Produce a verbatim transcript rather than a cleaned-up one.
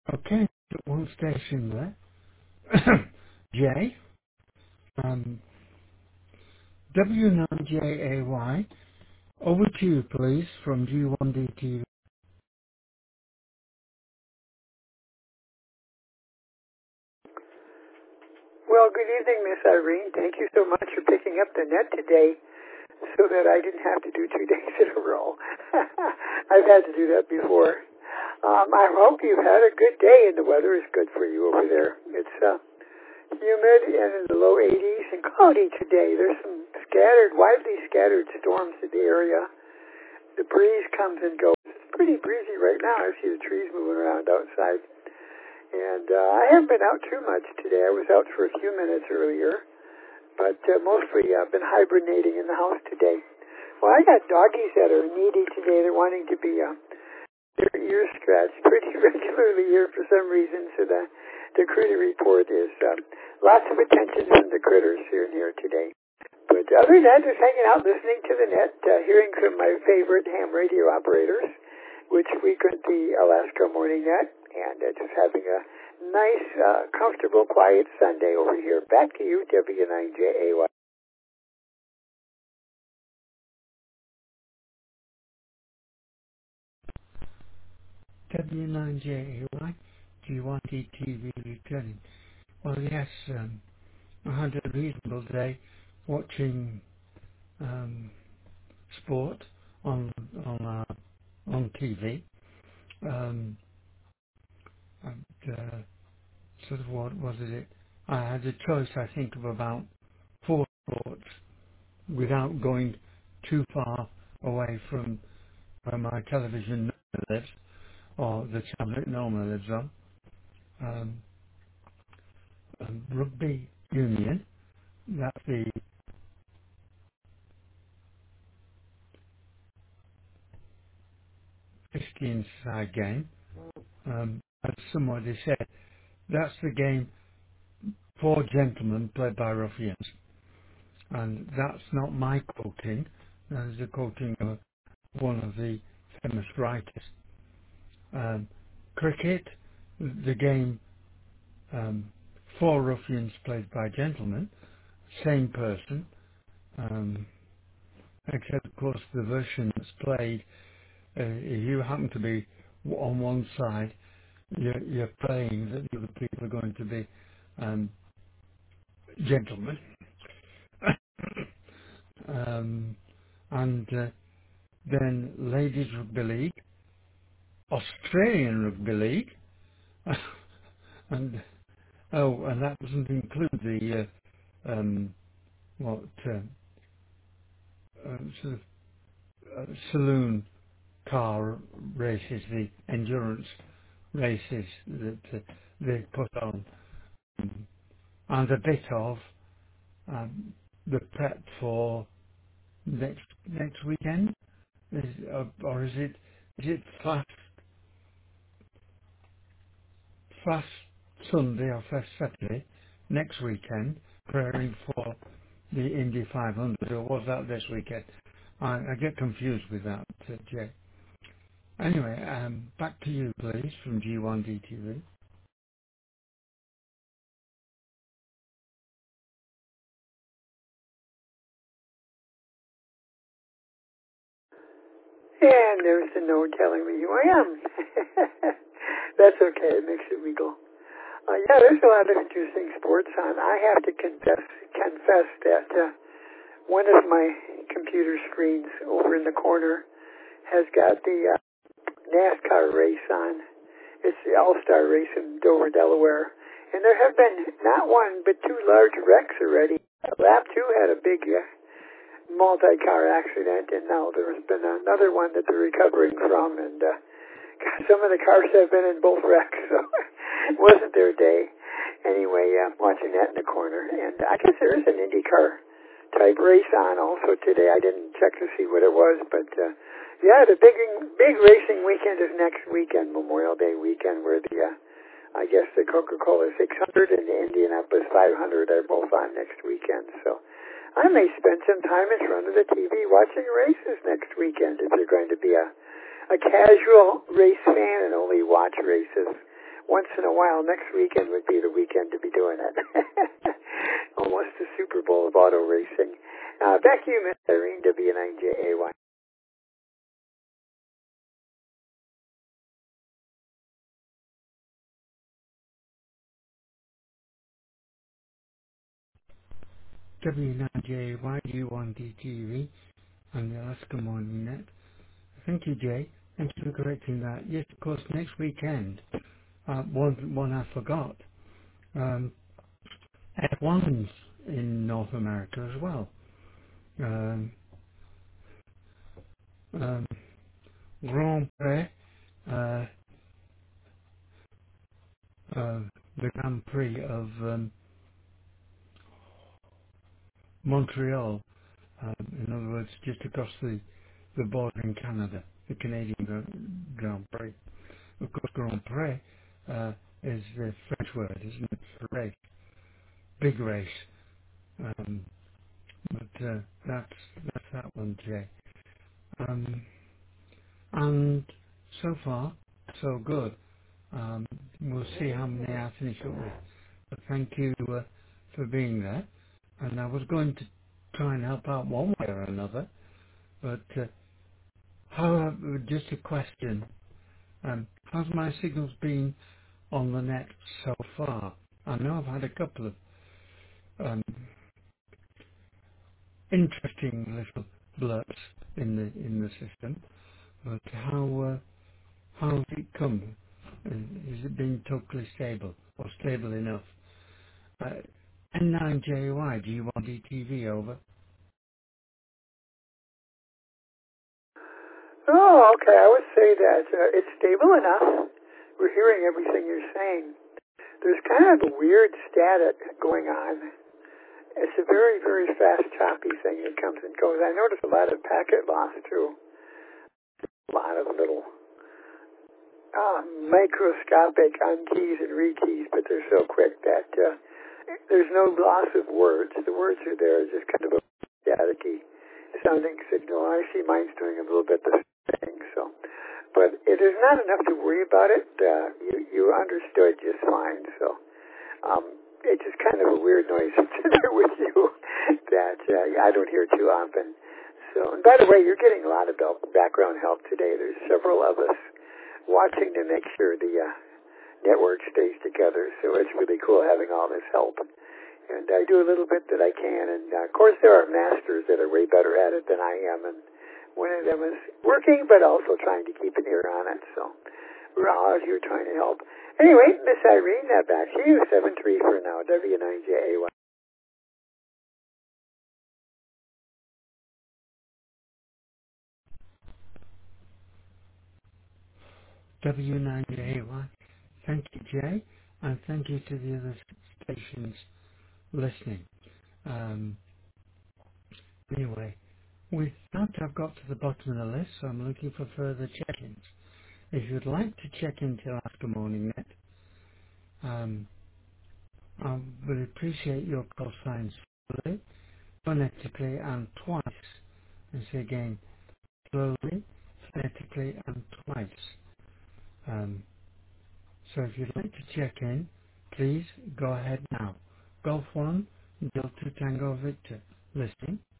Okay, one station there. J, um, W nine J A Y. Over to you, please, from G one D T V. Well, good evening, Miss Irene. Thank you so much for picking up the net today so that I didn't have to do two days in a row. I've had to do that before. Um, I hope you've had a good day and the weather is good for you over there. It's uh, humid and in the low eighties and cloudy today. There's some scattered, widely scattered storms in the area. The breeze comes and goes. It's pretty breezy right now. I see the trees moving around outside. And uh, I haven't been out too much today. I was out for a few minutes earlier, but uh, mostly I've been hibernating in the house today. Well, I got doggies that are needy today. They're wanting to be uh, their ears scratched pretty regularly here for some reason. So the the critter report is um, lots of attention from the critters here and here today. But other than that, just hanging out, listening to the net, uh, hearing from my favorite ham radio operators, which frequent the Alaska Morning Net, and uh, just having a nice, uh, comfortable, quiet Sunday over here. Back to you, W nine J A Y. W nine J A Y, G one D T V returning. Well, yes, um, I had a reasonable day watching um, sport on on uh, on T V. Um, and, uh, sort of what was it? I had a choice, I think, of about four sports without going too far away from where my television lives, or the channel it normally lives on. Um, um, rugby union, that's the fifteen-side game. Um, as somebody said, that's the game for gentlemen played by ruffians. And that's not my quoting, that is the quoting of one of the famous writers. Um, cricket, the game um, for ruffians played by gentlemen, same person, um, except of course the version that's played, uh, if you happen to be on one side, you're, you're praying that the other people are going to be um, gentlemen. um, and uh, then Ladies Rugby League, Australian Rugby League, and oh, and that doesn't include the uh, um, what uh, uh, sort of uh, saloon car races, the endurance races that uh, they put on, um, and a bit of um, the prep for next next weekend, is, uh, or is it is it fast fast Sunday or fast Saturday next weekend, preparing for the Indy five hundred, or was that this weekend? I, I get confused with that, uh, Jay. Anyway, um, back to you, please, from G one D T V. And there's the no telling me who I am. That's okay. It makes it legal. Uh, yeah, there's a lot of interesting sports on. I have to confess, confess that uh, one of my computer screens over in the corner has got the uh, NASCAR race on. It's the All-Star race in Dover, Delaware. And there have been not one, but two large wrecks already. Lap two had a big uh, multi-car accident, and now there's been another one that they're recovering from. And uh, some of the cars have been in both wrecks, so it wasn't their day. Anyway, uh, watching that in the corner. And I guess there is an IndyCar type race on also today. I didn't check to see what it was, but uh, yeah, the big big racing weekend is next weekend, Memorial Day weekend, where the uh, I guess the Coca-Cola six hundred and the Indianapolis five hundred are both on next weekend. So I may spend some time in front of the T V watching races next weekend if you're going to be a a casual race fan and only watch races once in a while. Next weekend would be the weekend to be doing it. Almost the Super Bowl of auto racing. Uh, back to you, Miss Irene, W nine J A Y. W nine J A Y U one D T V and the Alaska Morning Net. Thank you, Jay. Thank you for correcting that. Yes, of course, next weekend, uh, one, one I forgot, um, F one's in North America as well. Um, um, Grand Prix, uh, uh, the Grand Prix of um, Montreal, um, in other words, just across the, the border in Canada, the Canadian Gra- Grand Prix. Of course, Grand Prix uh, is the French word, isn't it, for race, big race. Um, but uh, that's that's that one, Jay. Um, and so far, so good. Um, we'll see how many I finish up with. But thank you uh, for being there. And I was going to try and help out one way or another, but uh, how? Just a question. Um, how's my signals been on the net so far? I know I've had a couple of um, interesting little blurts in the in the system, but how uh, how has it come? Uh, Has it been totally stable or stable enough? Uh, N nine J Y G one D T V over. Oh, okay. I would say that uh, it's stable enough. We're hearing everything you're saying. There's kind of a weird static going on. It's a very, very fast, choppy thing that comes and goes. I notice a lot of packet loss, too. A lot of little uh, microscopic unkeys and rekeys, but they're so quick that uh, there's no loss of words. The words are there. It's just kind of a staticky sounding signal. I see mine's doing a little bit the same thing. So, but it is not enough to worry about it. Uh, you you understood just fine. So. Um, it's just kind of a weird noise there with you that uh, I don't hear too often. So, and by the way, you're getting a lot of background help today. There's several of us watching to make sure the uh, network stays together. So it's really cool having all this help. And I do a little bit that I can. And uh, of course, there are masters that are way better at it than I am. And one of them is working, but also trying to keep an ear on it. So we're all out here trying to help. Anyway, Miss Irene, uh, back to you. seven three for now, W nine J A Y. W nine J A Y. Thank you, Jay, and thank you to the other stations listening. Um, anyway, with that, I've got to the bottom of the list, so I'm looking for further check-ins. If you'd like to check into Alaska Morning Net, um, I would appreciate your call signs slowly, phonetically, and twice. And say again, slowly, phonetically, and twice. Um, so if you'd like to check in, please go ahead now. Golf one, Delta Tango Victor, listening.